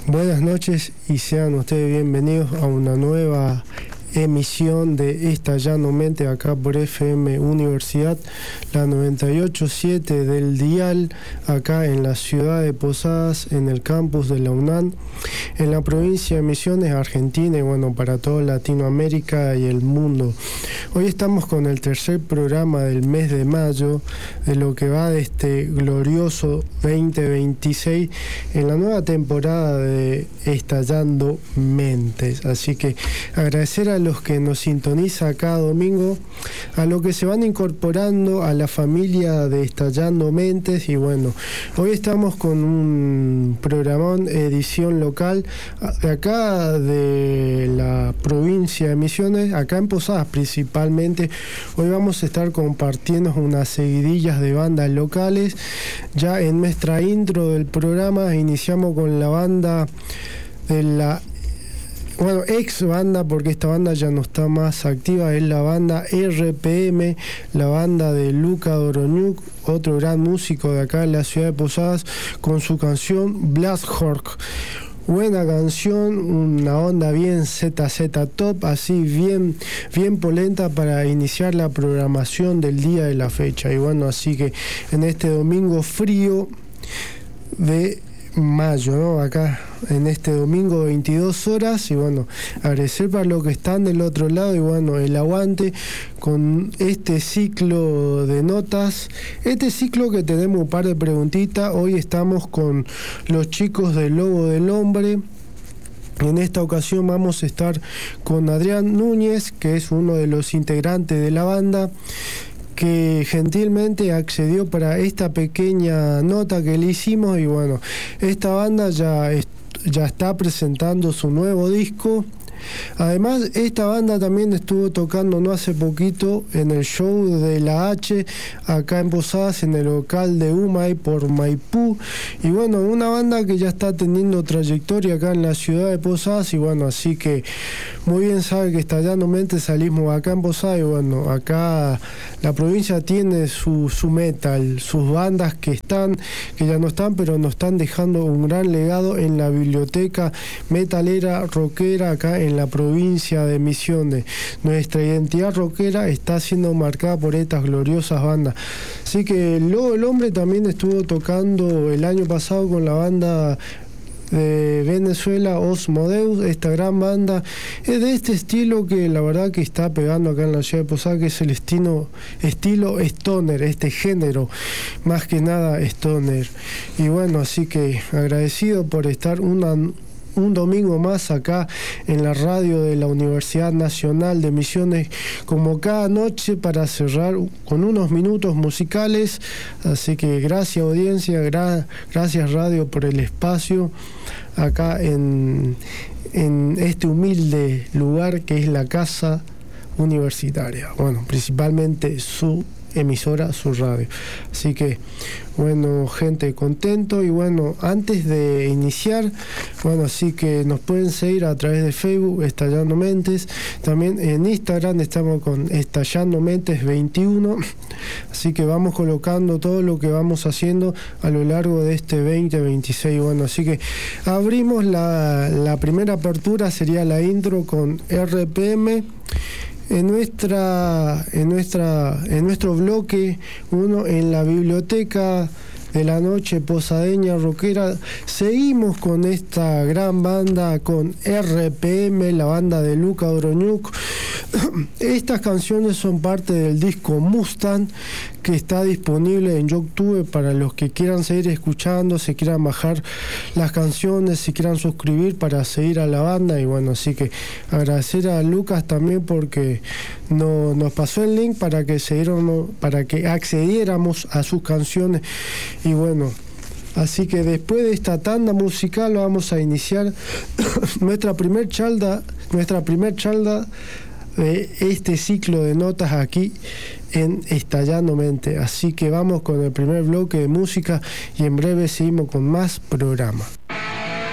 Buenas noches y sean ustedes bienvenidos a una nueva emisión de Estallando Mente acá por FM Universidad, la 98.7 del dial, acá en la ciudad de Posadas, en el campus de la UNAM, en la provincia de Misiones, Argentina, y bueno, para toda Latinoamérica y el mundo. Hoy estamos con el tercer programa del mes de mayo, de lo que va de este glorioso 2026, en la nueva temporada de Estallando Mentes. Así que agradecer a los que nos sintonizan cada domingo, a los que se van incorporando a la familia de Estallando Mentes. Y bueno, hoy estamos con un programón, edición local de acá de la provincia de Misiones, acá en Posadas principalmente. Hoy vamos a estar compartiendo unas seguidillas de bandas locales. Ya en nuestra intro del programa iniciamos con la banda de la ex banda, porque esta banda ya no está más activa, es la banda RPM, la banda de Luca Doroniuk, otro gran músico de acá en la ciudad de Posadas, con su canción Blast Hork. Buena canción, una onda bien ZZ Top, así bien polenta para iniciar la programación del día de la fecha. Y bueno, así que en este domingo frío de mayo, ¿no? Acá en este domingo 22 horas, y bueno, agradecer para los que están del otro lado, y bueno, el aguante con este ciclo de notas, este ciclo que tenemos un par de preguntitas. Hoy estamos con los chicos del Lobo del Hombre. En esta ocasión vamos a estar con Adrián Núñez, que es uno de los integrantes de la banda, que gentilmente accedió para esta pequeña nota que le hicimos. Y bueno, esta banda ya está presentando su nuevo disco. Además, esta banda también estuvo tocando no hace poquito en el show de la H acá en Posadas, en el local de Umay por Maipú. Y bueno, una banda que ya está teniendo trayectoria acá en la ciudad de Posadas. Y bueno, así que muy bien sabe que Estallando Mente salimos acá en Posadas. Y bueno, acá la provincia tiene su metal, sus bandas que ya no están, pero nos están dejando un gran legado en la biblioteca metalera, rockera acá en la provincia de Misiones. Nuestra identidad rockera está siendo marcada por estas gloriosas bandas. Así que el Lobo del Hombre también estuvo tocando el año pasado con la banda de Venezuela, Osmodeus, esta gran banda es de este estilo que la verdad que está pegando acá en la ciudad de Posadas, que es el estilo stoner, este género, más que nada stoner. Y bueno, así que agradecido por estar un domingo más acá en la radio de la Universidad Nacional de Misiones, como cada noche, para cerrar con unos minutos musicales. Así que gracias audiencia, gracias radio por el espacio acá en este humilde lugar que es la casa universitaria. Bueno, principalmente su emisora, su radio. Así que bueno, gente, contento. Y bueno, antes de iniciar, bueno, así que nos pueden seguir a través de Facebook, Estallando Mentes. También en Instagram estamos con Estallando Mentes 21. Así que vamos colocando todo lo que vamos haciendo a lo largo de este 2026. Bueno, así que abrimos la primera apertura, sería la intro con RPM. En nuestro bloque 1, en la biblioteca de la noche posadeña rockera, seguimos con esta gran banda, con RPM, la banda de Luca Doroniuk. Estas canciones son parte del disco Mustang, que está disponible en YouTube para los que quieran seguir escuchando, se quieran bajar las canciones, si quieran suscribir para seguir a la banda. Y bueno, así que agradecer a Lucas también porque nos pasó el link para que accediéramos a sus canciones. Y bueno, así que después de esta tanda musical vamos a iniciar nuestra primer charla de este ciclo de notas aquí en Estallando Mente. Así que vamos con el primer bloque de música y en breve seguimos con más programa.